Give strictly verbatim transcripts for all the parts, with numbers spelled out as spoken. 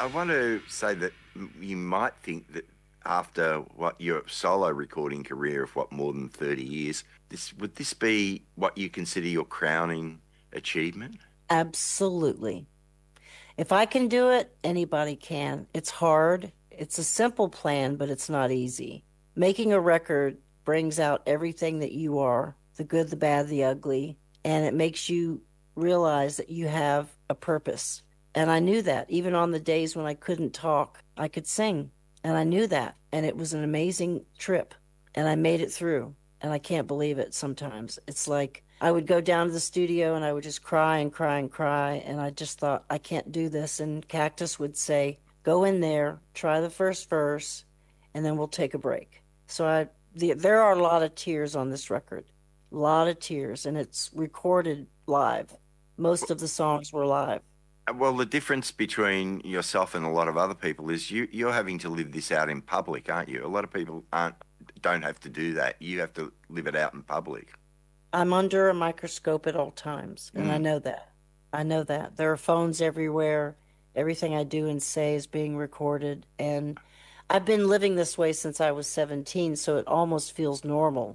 I want to say that m- you might think that after what your solo recording career of what more than thirty years, this would this be what you consider your crowning achievement? Absolutely. If I can do it, anybody can. It's hard. It's a simple plan, but it's not easy. Making a record brings out everything that you are, the good, the bad, the ugly, and it makes you realize that you have a purpose. And I knew that even on the days when I couldn't talk, I could sing. And I knew that. And it was an amazing trip. And I made it through. And I can't believe it sometimes. It's like I would go down to the studio and I would just cry and cry and cry. And I just thought, I can't do this. And Cactus would say, go in there, try the first verse, and then we'll take a break. So I, the, there are a lot of tears on this record, a lot of tears, and it's recorded live. Most of the songs were live. Well, the difference between yourself and a lot of other people is you you're having to live this out in public, aren't you? A lot of people aren't don't have to do that. You have to live it out in public. I'm under a microscope at all times, and I Mm. know that. I know that. There are phones everywhere. Everything I do and say is being recorded, and I've been living this way since I was seventeen, so it almost feels normal.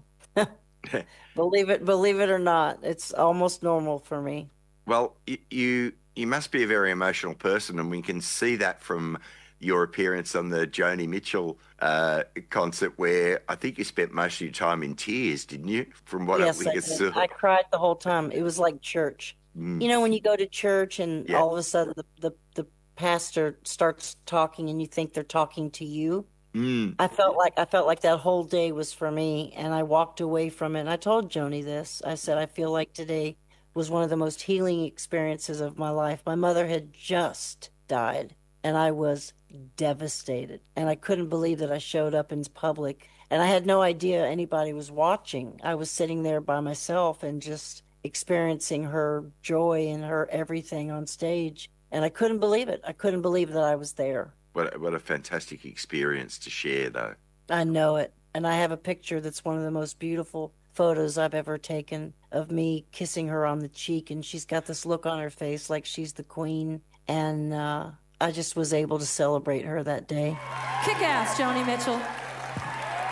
Believe it, believe it or not, it's almost normal for me. Well, y- you you must be a very emotional person, and we can see that from your appearance on the Joni Mitchell uh, concert, where I think you spent most of your time in tears, didn't you? From what Yes, we I could did. saw. I cried the whole time. It was like church. Mm. You know, when you go to church and Yeah. all of a sudden the, the, the pastor starts talking and you think they're talking to you. Mm. I felt like I felt like that whole day was for me, and I walked away from it. And I told Joni this. I said, I feel like today was one of the most healing experiences of my life. My mother had just died, and I was devastated. And I couldn't believe that I showed up in public, and I had no idea anybody was watching. I was sitting there by myself and just experiencing her joy and her everything on stage. And I couldn't believe it. I couldn't believe that I was there. What a- what a fantastic experience to share, though. I know it. And I have a picture that's one of the most beautiful photos I've ever taken of me kissing her on the cheek. And she's got this look on her face like she's the queen. And uh, I just was able to celebrate her that day. Kick ass, Joni Mitchell.